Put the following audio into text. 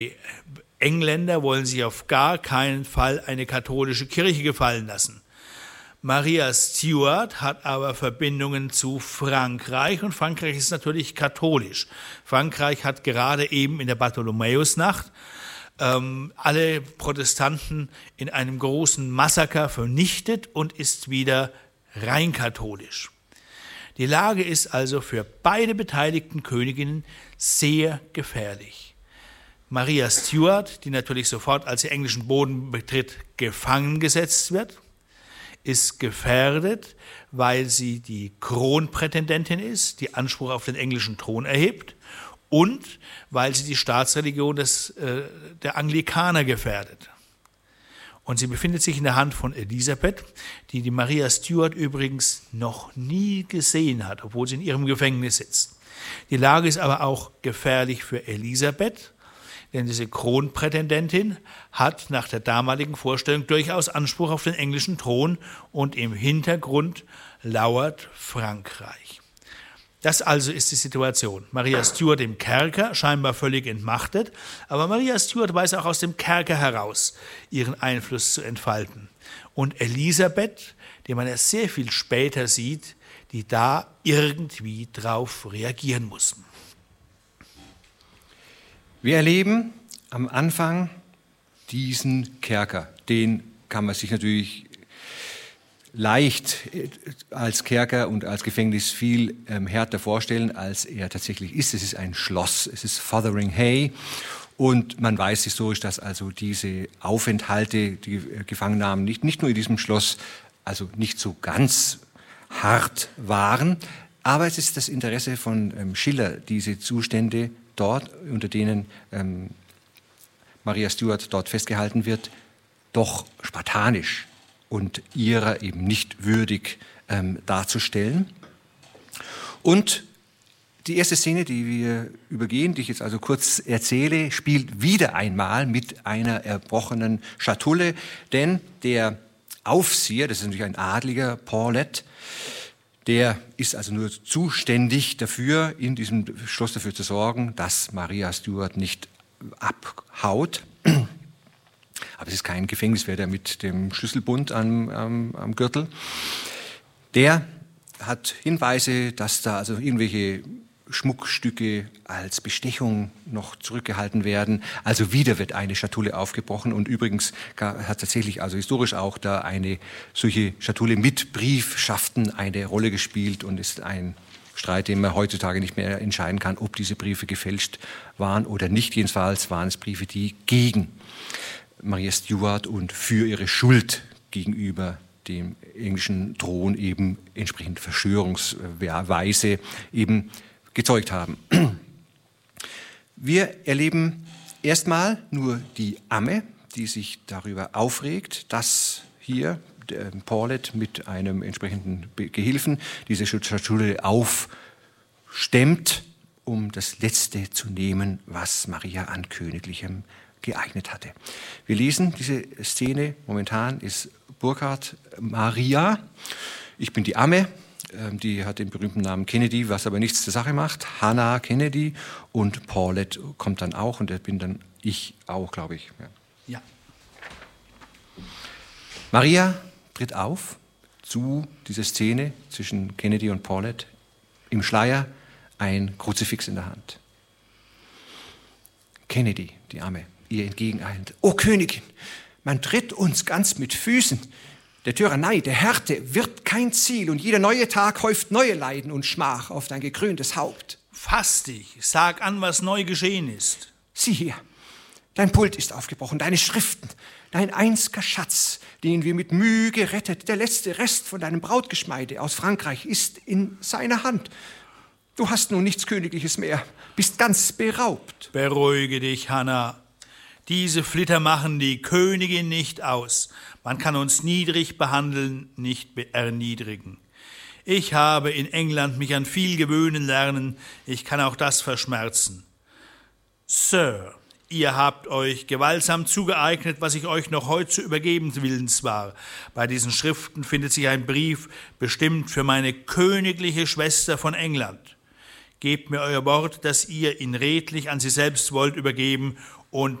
Engländer wollen sich auf gar keinen Fall eine katholische Kirche gefallen lassen. Maria Stuart hat aber Verbindungen zu Frankreich und Frankreich ist natürlich katholisch. Frankreich hat gerade eben in der Bartholomäusnacht alle Protestanten in einem großen Massaker vernichtet und ist wieder rein katholisch. Die Lage ist also für beide beteiligten Königinnen sehr gefährlich. Maria Stuart, die natürlich sofort, als sie englischen Boden betritt, gefangen gesetzt wird, ist gefährdet, weil sie die Kronprätendentin ist, die Anspruch auf den englischen Thron erhebt und weil sie die Staatsreligion der Anglikaner gefährdet. Und sie befindet sich in der Hand von Elisabeth, die Maria Stuart übrigens noch nie gesehen hat, obwohl sie in ihrem Gefängnis sitzt. Die Lage ist aber auch gefährlich für Elisabeth, denn diese Kronprätendentin hat nach der damaligen Vorstellung durchaus Anspruch auf den englischen Thron und im Hintergrund lauert Frankreich. Das also ist die Situation. Maria Stuart im Kerker, scheinbar völlig entmachtet, aber Maria Stuart weiß auch aus dem Kerker heraus, ihren Einfluss zu entfalten. Und Elisabeth, die man erst sehr viel später sieht, die da irgendwie drauf reagieren muss. Wir erleben am Anfang diesen Kerker. Den kann man sich natürlich leicht als Kerker und als Gefängnis viel härter vorstellen, als er tatsächlich ist. Es ist ein Schloss, es ist Fotheringhay und man weiß historisch, dass also diese Aufenthalte, die Gefangennahmen nicht nur in diesem Schloss, also nicht so ganz hart waren, aber es ist das Interesse von Schiller, diese Zustände dort, unter denen Maria Stuart dort festgehalten wird, doch spartanisch und ihrer eben nicht würdig darzustellen. Und die erste Szene, die wir übergehen, die ich jetzt also kurz erzähle, spielt wieder einmal mit einer erbrochenen Schatulle, denn der Aufseher, das ist natürlich ein Adliger, Paulet, der ist also nur zuständig dafür, in diesem Schloss dafür zu sorgen, dass Maria Stuart nicht abhaut. Aber es ist kein Gefängniswärter mit dem Schlüsselbund am Gürtel. Der hat Hinweise, dass da also irgendwelche Schmuckstücke als Bestechung noch zurückgehalten werden. Also wieder wird eine Schatulle aufgebrochen und übrigens hat tatsächlich also historisch auch da eine solche Schatulle mit Briefschaften eine Rolle gespielt und ist ein Streit, den man heutzutage nicht mehr entscheiden kann, ob diese Briefe gefälscht waren oder nicht. Jedenfalls waren es Briefe, die gegen Maria Stuart und für ihre Schuld gegenüber dem englischen Thron eben entsprechend verschwörungsweise eben gezeugt haben. Wir erleben erstmal nur die Amme, die sich darüber aufregt, dass hier Paulet mit einem entsprechenden Gehilfen diese Schatulle aufstemmt, um das Letzte zu nehmen, was Maria an Königlichem geeignet hatte. Wir lesen diese Szene, momentan ist Burkhard Maria, ich bin die Amme, die hat den berühmten Namen Kennedy, was aber nichts zur Sache macht, Hannah Kennedy und Paulet kommt dann auch und der bin dann ich auch, glaube ich. Ja. Maria tritt auf zu dieser Szene zwischen Kennedy und Paulet, im Schleier ein Kruzifix in der Hand. Kennedy, die Amme, ihr entgegeneilend. O Königin, man tritt uns ganz mit Füßen. Der Tyrannei, der Härte wird kein Ziel und jeder neue Tag häuft neue Leiden und Schmach auf dein gekröntes Haupt. Fass dich, sag an, was neu geschehen ist. Sieh hier, dein Pult ist aufgebrochen, deine Schriften, dein einziger Schatz, den wir mit Mühe gerettet, der letzte Rest von deinem Brautgeschmeide aus Frankreich ist in seiner Hand. Du hast nun nichts Königliches mehr, bist ganz beraubt. Beruhige dich, Hannah. Diese Flitter machen die Königin nicht aus. Man kann uns niedrig behandeln, nicht erniedrigen. Ich habe in England mich an viel gewöhnen lernen, ich kann auch das verschmerzen. Sir, ihr habt euch gewaltsam zugeeignet, was ich euch noch heute zu übergeben willens war. Bei diesen Schriften findet sich ein Brief, bestimmt für meine königliche Schwester von England. Gebt mir euer Wort, dass ihr ihn redlich an sie selbst wollt übergeben Und